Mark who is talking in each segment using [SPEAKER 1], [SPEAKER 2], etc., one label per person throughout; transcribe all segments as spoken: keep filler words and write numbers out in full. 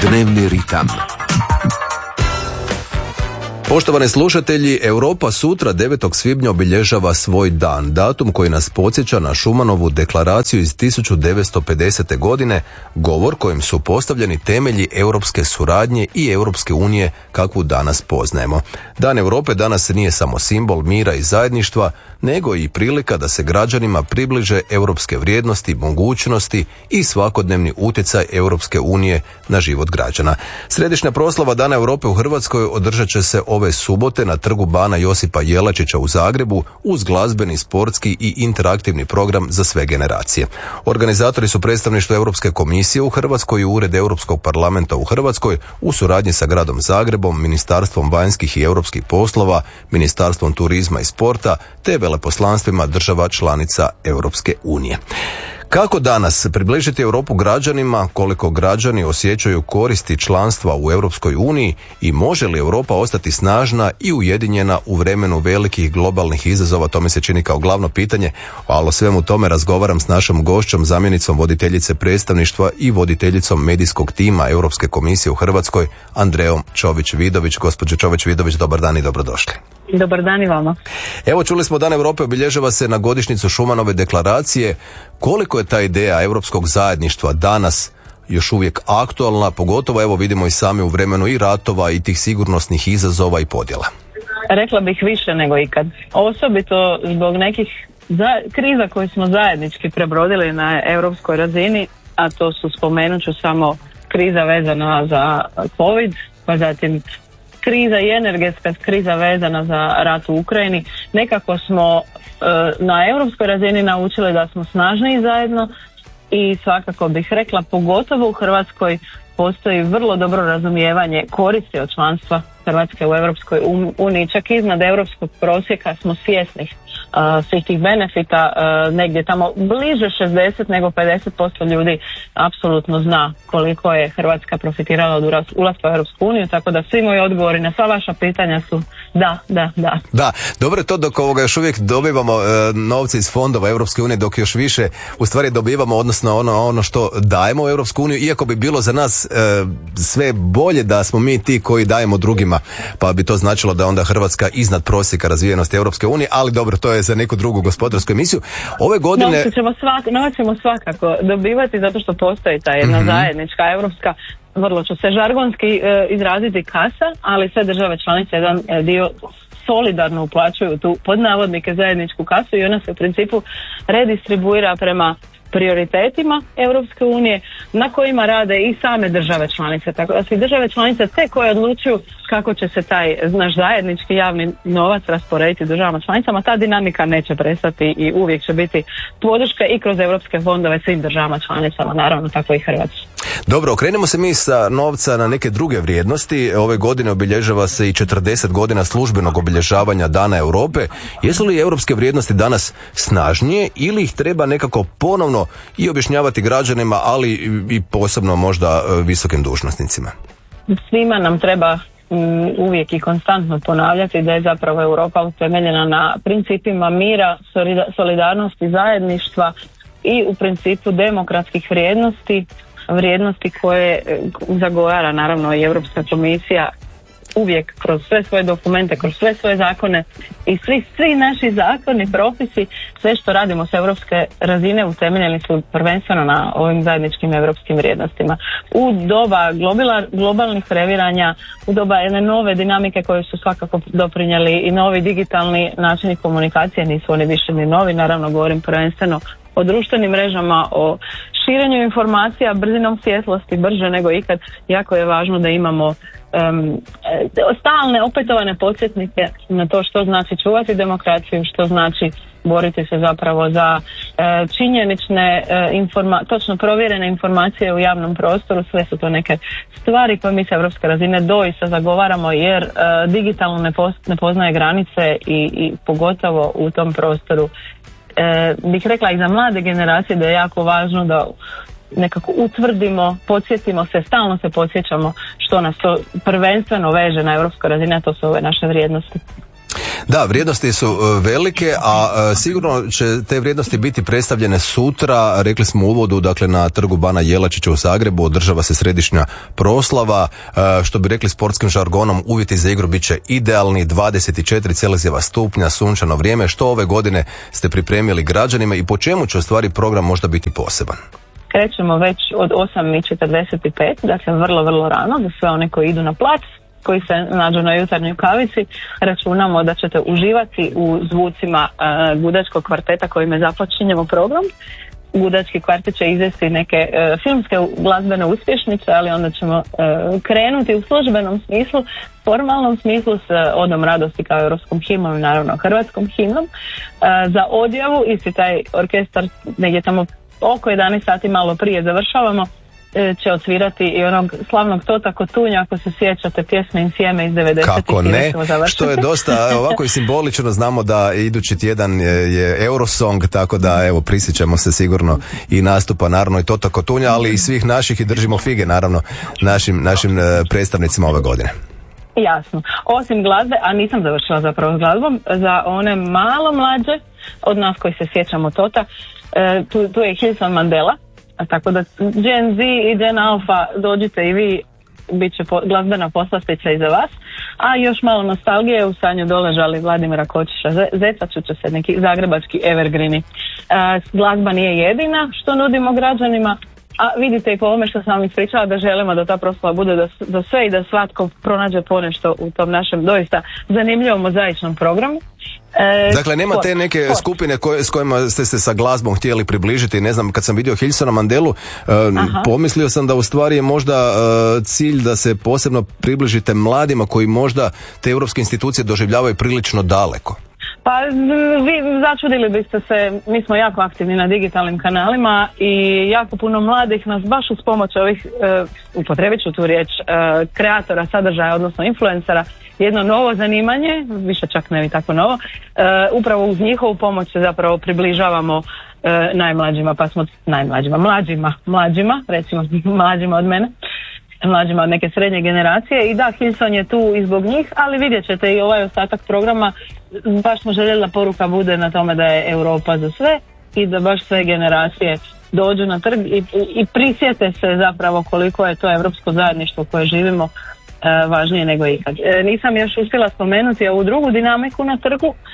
[SPEAKER 1] Dnevni ritam. Poštovani slušatelji, Europa sutra devetog svibnja obilježava svoj dan, datum koji nas podsjeća na Šumanovu deklaraciju iz tisuću devetsto pedesete. godine, govor kojim su postavljeni temelji europske suradnje i Europske unije kakvu danas poznajemo. Dan Europe danas nije samo simbol mira i zajedništva, nego i prilika da se građanima približe europske vrijednosti, mogućnosti i svakodnevni utjecaj Europske unije na život građana. Središnja proslava Dana Europe u Hrvatskoj održat će se ove subote na trgu Bana Josipa Jelačića u Zagrebu uz glazbeni, sportski i interaktivni program za sve generacije. Organizatori su predstavništvo Europske komisije u Hrvatskoj i Ured Europskog parlamenta u Hrvatskoj u suradnji sa gradom Zagrebom, Ministarstvom vanjskih i europskih poslova, Ministarstvom turizma i sporta te veleposlanstvima država članica Europske unije. Kako danas približiti Europu građanima, koliko građani osjećaju koristi članstva u Europskoj uniji i može li Europa ostati snažna i ujedinjena u vremenu velikih globalnih izazova, to mi se čini kao glavno pitanje, ali o svemu tome razgovaram s našom gošćom, zamjenicom voditeljice predstavništva i voditeljicom medijskog tima Europske komisije u Hrvatskoj, Andreom Čović-Vidović. Gospođo Čović-Vidović, dobar dan i dobrodošli.
[SPEAKER 2] Dobar dan i vama.
[SPEAKER 1] Evo, čuli smo, Dan Europe obilježava se na godišnjicu Šumanove deklaracije. Koliko je ta ideja europskog zajedništva danas još uvijek aktualna, pogotovo evo vidimo i sami u vremenu i ratova i tih sigurnosnih izazova i podjela?
[SPEAKER 2] Rekla bih više nego ikad. Osobito zbog nekih za- kriza koje smo zajednički prebrodili na europskoj razini, a to su, spomenut ću samo, kriza vezana za COVID, pa zatim kriza i energetska kriza vezana za rat u Ukrajini. Nekako smo e, na europskoj razini naučili da smo snažni zajedno i svakako bih rekla, pogotovo u Hrvatskoj postoji vrlo dobro razumijevanje koristi od članstva Hrvatske u Europskoj uniji. Čak iznad europskog prosjeka smo svjesni uh, svih tih benefita, uh, negdje tamo bliže šezdeset nego pedeset posto ljudi apsolutno zna koliko je Hrvatska profitirala od ulaska u Europsku uniju, tako da svi moji odgovori na sva vaša pitanja su da, da, da.
[SPEAKER 1] Da, dobro je to dok ovoga još uvijek dobivamo uh, novce iz fondova Europske unije, dok još više u stvari dobivamo, odnosno ono, ono što dajemo u Europsku uniju, iako bi bilo za nas uh, sve bolje da smo mi ti koji dajemo drugima, pa bi to značilo da onda Hrvatska iznad prosjeka razvijenosti Europske unije, ali dobro, to je za neku drugu gospodarsku emisiju. Ove godine...
[SPEAKER 2] Novac ćemo, svak, novac ćemo svakako dobivati zato što postoji ta jedna mm-hmm. zajednička europska, vrlo ću se žargonski e, izraziti, kasa, ali sve države članice jedan e, dio solidarno uplaćuju tu pod navodnike zajedničku kasu i ona se u principu redistribuira prema prioritetima Europske unije na kojima rade i same države članice. Tako da su države članice te koje odlučuju kako će se taj naš zajednički javni novac rasporediti državama članicama. Ta dinamika neće prestati i uvijek će biti podrška i kroz europske fondove svim državama članicama, naravno tako i Hrvatska.
[SPEAKER 1] Dobro, okrenemo se mi sa novca na neke druge vrijednosti. Ove godine obilježava se i četrdeset godina službenog obilježavanja Dana Europe. Jesu li europske vrijednosti danas snažnije ili ih treba nekako ponovno i objašnjavati građanima, ali i posebno možda visokim dužnosnicima?
[SPEAKER 2] Svima nam treba um, uvijek i konstantno ponavljati da je zapravo Europa utemeljena na principima mira, solidarnosti, zajedništva i u principu demokratskih vrijednosti, vrijednosti koje zagovara naravno i Europska komisija uvijek kroz sve svoje dokumente, kroz sve svoje zakone i svi, svi naši zakoni, propisi, sve što radimo s europske razine utemeljeni su prvenstveno na ovim zajedničkim europskim vrijednostima. U doba globala, globalnih previranja, u doba jedne nove dinamike koje su svakako doprinijeli i novi digitalni načini komunikacije, nisu oni više ni novi, naravno govorim prvenstveno o društvenim mrežama, o širenju informacija, brzinom svjetlosti, brže nego ikad. Jako je važno da imamo um, stalne, opetovane podsjetnike na to što znači čuvati demokraciju, što znači boriti se zapravo za e, činjenične, e, informa- točno provjerene informacije u javnom prostoru. Sve su to neke stvari koje mi sa europske razine doista zagovaramo, jer e, digitalno ne, poz- ne poznaje granice i, i pogotovo u tom prostoru. E, bih rekla i za mlade generacije da je jako važno da nekako utvrdimo, podsjetimo se, stalno se podsjećamo što nas to prvenstveno veže na europskoj razini, a to su ove naše vrijednosti.
[SPEAKER 1] Da, vrijednosti su velike, a sigurno će te vrijednosti biti predstavljene sutra. Rekli smo u uvodu, dakle na trgu Bana Jelačića u Zagrebu održava se središnja proslava, što bi rekli sportskim žargonom, uvjeti za igru bit će idealni, dvadeset četiri Celzijeva stupnja, sunčano vrijeme. Što ove godine ste pripremili građanima i po čemu će u stvari program možda biti poseban?
[SPEAKER 2] Krećemo već od osam i četrdeset pet, dakle vrlo, vrlo rano, za sve one koji idu na plac, koji se nađu na jutarnjoj kavici. Računamo da ćete uživati u zvucima uh, gudačkog kvarteta kojime započinjemo program. Gudački kvartet će izvesti neke uh, filmske glazbene uspješnice, ali onda ćemo uh, krenuti u službenom smislu, formalnom smislu s uh, Odom radosti kao europskom himnom i naravno hrvatskom himnom. Uh, za odjavu isti taj orkestar negdje tamo oko jedanaest sati malo prije završavamo, će odsvirati i onog slavnog Tota Kotunja, ako se sjećate pjesme In sjeme iz devedesetih.
[SPEAKER 1] Kako ne, što je dosta ovako i simbolično. Znamo da idući tjedan je, je Eurosong, tako da evo prisjećamo se sigurno i nastupa naravno i Tota Kotunja, ali i svih naših i držimo fige naravno našim, našim predstavnicima ove godine.
[SPEAKER 2] Jasno. Osim glazbe, a nisam završila zapravo s glazbom, za one malo mlađe od nas koji se sjećamo Tota, tu, tu je Hilson Mandela. A tako da Gen Z i Gen Alpha, dođite i vi, bit će po, glazbena poslastica i za vas. A još malo nostalgije, u stanju doležali Vladimira Kočiša Zeca, čuće se neki zagrebački evergreeni. A, glazba nije jedina što nudimo građanima, a vidite i po ovome što sam vam ispričala da želimo da ta proslava bude da, da sve i da svatko pronađe ponešto u tom našem doista zanimljivom mozaičnom programu.
[SPEAKER 1] E, dakle, nema te neke sport. skupine koje, s kojima ste se sa glazbom htjeli približiti. Ne znam, kad sam vidio Hilsona Mandelu, e, pomislio sam da u stvari je možda e, cilj da se posebno približite mladima koji možda te europske institucije doživljavaju prilično daleko.
[SPEAKER 2] Pa vi začudili biste se, mi smo jako aktivni na digitalnim kanalima i jako puno mladih nas baš uz pomoć ovih, uh, upotrebit ću tu riječ, uh, kreatora sadržaja, odnosno influencera, jedno novo zanimanje, više čak ne bi tako novo, uh, upravo uz njihovu pomoć se zapravo približavamo uh, najmlađima, pa smo najmlađima, mlađima, mlađima, recimo mlađima od mene. mlađima od neke srednje generacije i da, Hilson je tu i zbog njih, ali vidjet ćete i ovaj ostatak programa, baš smo željeli da poruka bude na tome da je Europa za sve i da baš sve generacije dođu na trg i, i prisjete se zapravo koliko je to europsko zajedništvo koje živimo e, važnije nego ikad. E, nisam još uspjela spomenuti ovu drugu dinamiku na trgu, e,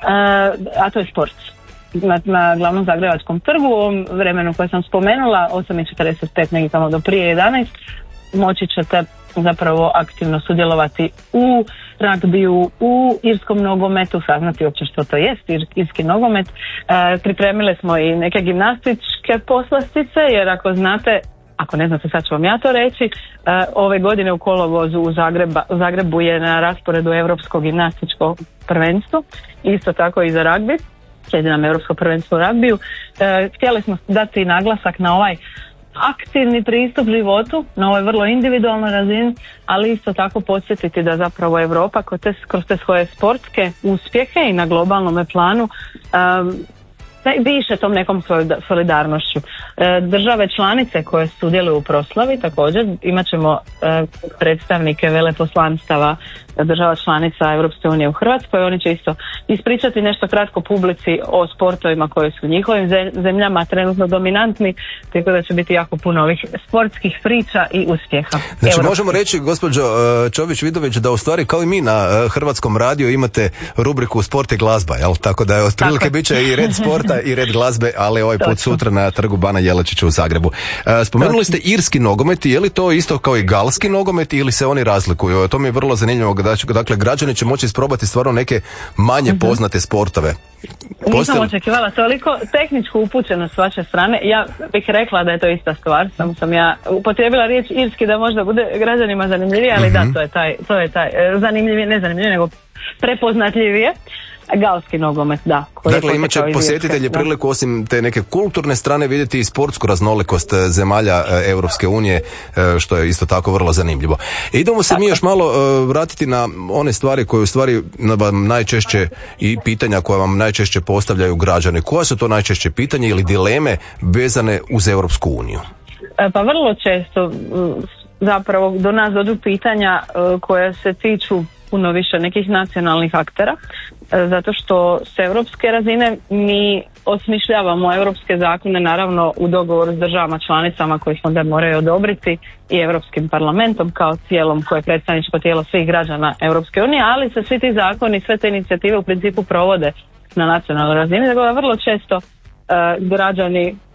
[SPEAKER 2] a to je sport. Na, na glavnom Zagrebačkom trgu u ovom vremenu koje sam spomenula, osam i četrdeset pet negdje tamo do prije jedanaest, moći ćete zapravo aktivno sudjelovati u ragbiju, u irskom nogometu, saznati uopće što to jest irski nogomet. E, pripremile smo i neke gimnastičke poslastice, jer ako znate, ako ne znate sad ću vam ja to reći, e, ove godine u kolovozu u, Zagreba, u Zagrebu je na rasporedu Europsko gimnastičko prvenstvo, isto tako i za ragbi, slijedi nam Europsko prvenstvo u ragbiju. E, htjeli smo dati naglasak na ovaj aktivni pristup životu na ovoj vrlo individualnoj razini, ali isto tako podsjetiti da zapravo Europa kroz te, kroz te svoje sportske uspjehe i na globalnom planu um, diše tom nekom solidarnošću. E, države članice koje sudjeluju u proslavi također imat ćemo e, predstavnike veleposlanstava država članica Europske unije u Hrvatskoj. Oni će isto ispričati nešto kratko publici o sportovima koji su u njihovim zemljama trenutno dominantni, tako da će biti jako puno ovih sportskih priča i uspjeha.
[SPEAKER 1] Znači Europski. Možemo reći, gospođo Čović-Vidović, da u stvari kao i mi na Hrvatskom radiju imate rubriku Sport i glazba, jel? Tako da je otprilike bit će i red sporta i red glazbe, ali ovaj put sutra na trgu Bana Jelačića u Zagrebu. Spomenuli ste irski nogomet, je li to isto kao i galski nogomet ili se oni razlikuju? To mi je vrlo zanimljivo. Dakle, građani će moći isprobati stvarno neke manje poznate sportove.
[SPEAKER 2] Nisam Postel... očekivala toliko tehničku upućenost s vaše strane. Ja bih rekla da je to ista stvar. Samo sam ja upotrijebila riječ irski da možda bude građanima zanimljivije, ali mm-hmm. da, to je taj, to je taj zanimljivije, ne zanimljivije, nego prepoznatljivije. Galski nogomet, da.
[SPEAKER 1] Dakle, imat će posjetitelji priliku osim te neke kulturne strane vidjeti i sportsku raznolikost zemalja Europske unije, što je isto tako vrlo zanimljivo. Idemo se tako. mi još malo vratiti na one stvari koje u stvari vam najčešće i pitanja koja vam najčešće postavljaju građani. Koja su to najčešće pitanja ili dileme vezane uz Europsku uniju?
[SPEAKER 2] Pa vrlo često zapravo do nas dođu pitanja koja se tiču puno više nekih nacionalnih aktera, zato što s europske razine mi osmišljavamo europske zakone naravno u dogovoru s državama članicama koji ih onda moraju odobriti i Europskim parlamentom kao tijelom koje je predstavničko tijelo svih građana Europske unije, ali se svi ti zakoni, sve te inicijative u principu provode na nacionalnoj razini, tako da vrlo često uh, građani